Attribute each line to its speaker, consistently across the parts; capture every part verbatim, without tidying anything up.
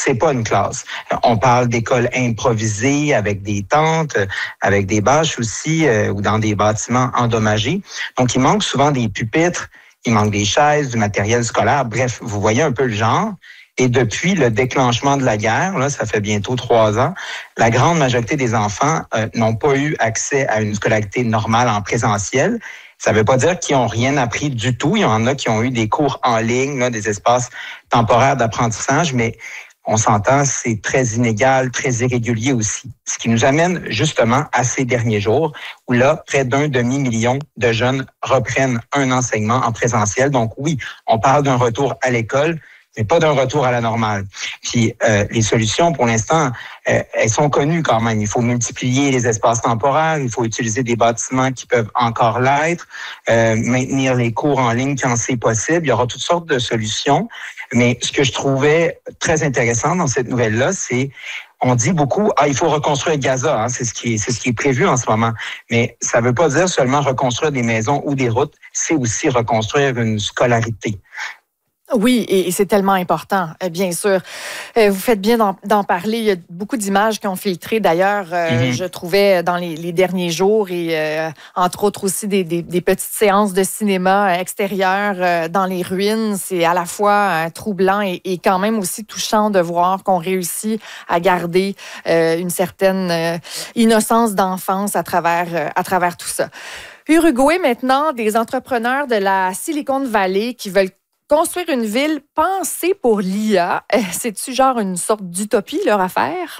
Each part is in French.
Speaker 1: c'est pas une classe. On parle d'écoles improvisées avec des tentes, avec des bâches aussi, euh, ou dans des bâtiments endommagés. Donc, il manque souvent des pupitres, il manque des chaises, du matériel scolaire. Bref, vous voyez un peu le genre. Et depuis le déclenchement de la guerre, là, ça fait bientôt trois ans, la grande majorité des enfants euh, n'ont pas eu accès à une scolarité normale en présentiel. Ça ne veut pas dire qu'ils n'ont rien appris du tout. Il y en a qui ont eu des cours en ligne, là, des espaces temporaires d'apprentissage, mais on s'entend, c'est très inégal, très irrégulier aussi. Ce qui nous amène justement à ces derniers jours où là, près d'un demi-million de jeunes reprennent un enseignement en présentiel. Donc oui, on parle d'un retour à l'école, mais pas d'un retour à la normale. Puis euh, les solutions, pour l'instant, euh, elles sont connues quand même. Il faut multiplier les espaces temporaires, il faut utiliser des bâtiments qui peuvent encore l'être, euh, maintenir les cours en ligne quand c'est possible. Il y aura toutes sortes de solutions. Mais ce que je trouvais très intéressant dans cette nouvelle-là, c'est on dit beaucoup, ah, il faut reconstruire Gaza, hein, c'est ce qui est, c'est ce qui est prévu en ce moment. Mais ça ne veut pas dire seulement reconstruire des maisons ou des routes, c'est aussi reconstruire une scolarité.
Speaker 2: Oui, et c'est tellement important, bien sûr. Vous faites bien d'en, d'en parler. Il y a beaucoup d'images qui ont filtré, d'ailleurs, mm-hmm. je trouvais, dans les, les derniers jours, et euh, entre autres aussi des, des, des petites séances de cinéma extérieures dans les ruines. C'est à la fois euh, troublant et, et quand même aussi touchant de voir qu'on réussit à garder euh, une certaine euh, innocence d'enfance à travers, euh, à travers tout ça. Uruguay, maintenant, des entrepreneurs de la Silicon Valley qui veulent construire une ville pensée pour l'I A, c'est-tu genre une sorte d'utopie, leur affaire?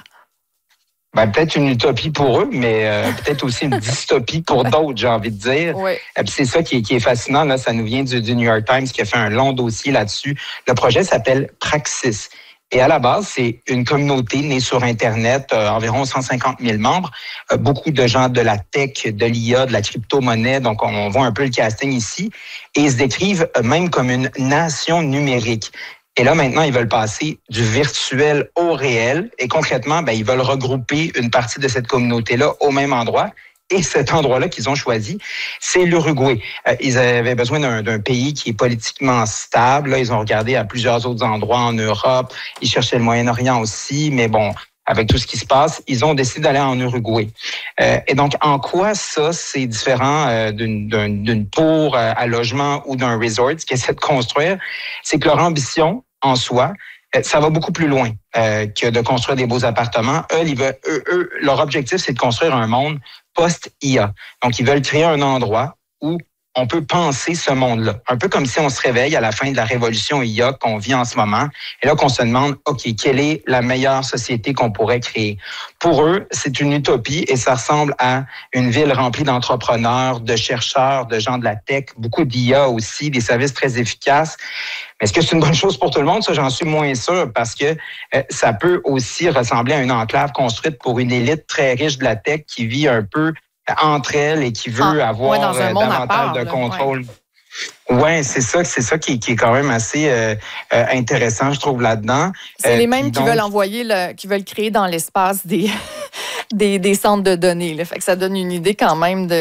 Speaker 1: Ben, peut-être une utopie pour eux, mais euh, peut-être aussi une dystopie pour d'autres, j'ai envie de dire.
Speaker 2: Oui.
Speaker 1: Et puis c'est ça qui est, qui est fascinant, là, ça nous vient du, du New York Times qui a fait un long dossier là-dessus. Le projet s'appelle Praxis. Et à la base, c'est une communauté née sur Internet, euh, environ cent cinquante mille membres, euh, beaucoup de gens de la tech, de l'I A, de la crypto-monnaie, donc on, on voit un peu le casting ici, et ils se décrivent même comme une nation numérique. Et là, maintenant, ils veulent passer du virtuel au réel, et concrètement, ben, ils veulent regrouper une partie de cette communauté-là au même endroit. Et cet endroit-là qu'ils ont choisi, c'est l'Uruguay. Euh, ils avaient besoin d'un, d'un pays qui est politiquement stable. Là, ils ont regardé à plusieurs autres endroits en Europe. Ils cherchaient le Moyen-Orient aussi. Mais bon, avec tout ce qui se passe, ils ont décidé d'aller en Uruguay. Euh, et donc, en quoi ça, c'est différent euh, d'une, d'une, d'une tour à logement ou d'un resort, ce qu'ils essaient de construire? C'est que leur ambition, en soi, ça va beaucoup plus loin euh, que de construire des beaux appartements. Eux, ils veulent, eux, eux, leur objectif, c'est de construire un monde post-I A. Donc, ils veulent créer un endroit où on peut penser ce monde-là. Un peu comme si on se réveille à la fin de la révolution I A qu'on vit en ce moment, et là qu'on se demande, OK, quelle est la meilleure société qu'on pourrait créer? Pour eux, c'est une utopie et ça ressemble à une ville remplie d'entrepreneurs, de chercheurs, de gens de la tech, beaucoup d'I A aussi, des services très efficaces. Mais est-ce que c'est une bonne chose pour tout le monde? Ça, j'en suis moins sûr parce que euh, ça peut aussi ressembler à une enclave construite pour une élite très riche de la tech qui vit un peu entre elles et qui veut ah, avoir ouais, dans un monde davantage part, de là, contrôle. Oui, ouais, c'est ça, c'est ça qui, qui est quand même assez euh, euh, intéressant, je trouve, là-dedans.
Speaker 2: C'est euh, les mêmes qui donc... veulent envoyer, le, qui veulent créer dans l'espace des, des, des centres de données. Là. Fait que ça donne une idée quand même de,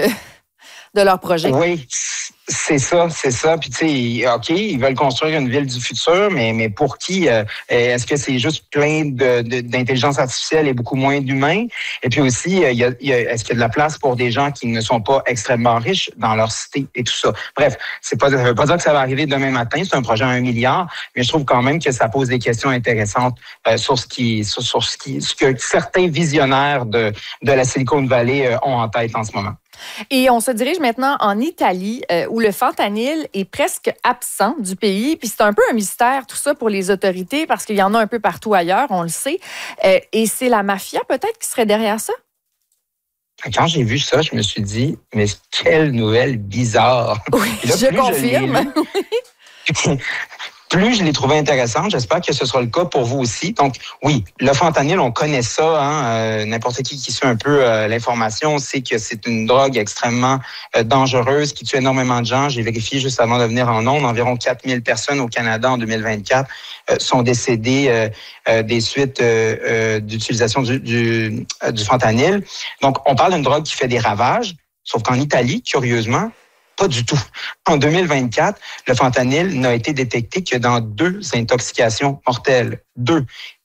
Speaker 2: de leur projet.
Speaker 1: Oui, c'est ça, c'est ça. Puis tu sais, OK, ils veulent construire une ville du futur, mais, mais pour qui? Euh, est-ce que c'est juste plein de, de, d'intelligence artificielle et beaucoup moins d'humains? Et puis aussi, il y a, il y a, est-ce qu'il y a de la place pour des gens qui ne sont pas extrêmement riches dans leur cité et tout ça? Bref, c'est pas, ça veut pas dire que ça va arriver demain matin, c'est un projet à un milliard, mais je trouve quand même que ça pose des questions intéressantes euh, sur ce qui, sur, sur ce qui, ce que certains visionnaires de, de la Silicon Valley euh, ont en tête en ce moment.
Speaker 2: Et on se dirige maintenant en Italie, euh, où le fentanyl est presque absent du pays. Puis c'est un peu un mystère, tout ça, pour les autorités, parce qu'il y en a un peu partout ailleurs, on le sait. Euh, et c'est la mafia, peut-être, qui serait derrière ça?
Speaker 1: Quand j'ai vu ça, je me suis dit, mais quelle nouvelle bizarre!
Speaker 2: Oui, là, je confirme.
Speaker 1: Je Plus je l'ai trouvé intéressante, j'espère que ce sera le cas pour vous aussi. Donc, oui, le fentanyl, on connaît ça. Hein, euh, n'importe qui qui suit un peu euh, l'information sait que c'est une drogue extrêmement euh, dangereuse qui tue énormément de gens. J'ai vérifié juste avant de venir en ondes, environ quatre mille personnes au Canada en deux mille vingt-quatre euh, sont décédées euh, euh, des suites euh, euh, d'utilisation du, du, euh, du fentanyl. Donc, on parle d'une drogue qui fait des ravages, sauf qu'en Italie, curieusement, pas du tout. En deux mille vingt-quatre, le fentanyl n'a été détecté que dans deux intoxications mortelles. Deux.